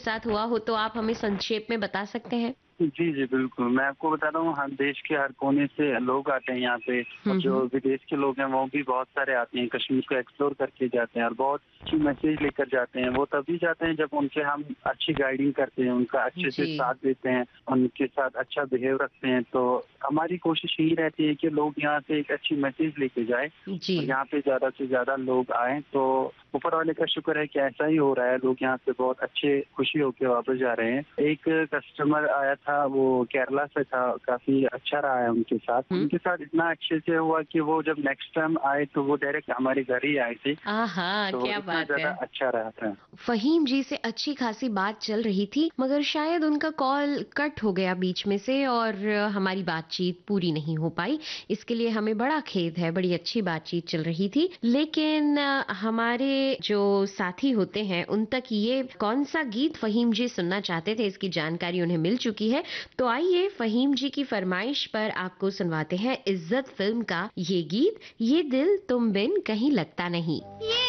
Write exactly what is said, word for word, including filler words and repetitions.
साथ हुआ हो तो आप हमें संक्षेप में बता सकते हैं? जी, जी, बिल्कुल। मैं आपको बता रहा हूँ, हर देश के हर कोने से लोग आते हैं यहाँ पे, और हुँ, जो हुँ। विदेश के लोग हैं वो भी बहुत सारे आते हैं, कश्मीर को एक्सप्लोर करके जाते हैं और बहुत अच्छी मैसेज लेकर जाते हैं। वो तभी जाते हैं जब उनके हम अच्छी गाइडिंग करते हैं, उनका अच्छे से जी। साथ देते हैं, उनके साथ अच्छा बिहेव रखते हैं। तो हमारी कोशिश यही रहती है कि लोग यहाँ से एक अच्छी मैसेज लेके जाएँ जी। और यहाँ पे ज़्यादा से ज़्यादा लोग आएँ। तो ऊपर वाले का शुक्र है कि ऐसा ही हो रहा है, लोग यहाँ से बहुत अच्छे खुशी होके वापस जा रहे हैं। एक कस्टमर आया था, वो केरला से था, काफ़ी अच्छा रहा है उनके साथ। हुँ। उनके साथ इतना अच्छे से हुआ कि वो जब नेक्स्ट टाइम आए तो वो डायरेक्ट हमारे घर ही आए थे, आहा! तो क्या इतना बात ज़्यादा है। अच्छा रहा था। फ़हीम जी से अच्छी खासी बात चल रही थी, मगर शायद उनका कॉल कट हो गया बीच में से और हमारी बातचीत पूरी नहीं हो पाई। इसके लिए हमें बड़ा खेद है, बड़ी अच्छी बातचीत चल रही थी। लेकिन अ, हमारे जो साथी होते हैं, उन तक ये कौन-सा गीत फ़हीम जी सुनना चाहते थे, इसकी जानकारी उन्हें मिल चुकी है। तो आइए फ़हीम जी की फ़रमाइश पर आपको सुनवाते हैं इज़्ज़त फ़िल्म का ये गीत, ये दिल तुम बिन कहीं लगता नहीं। ये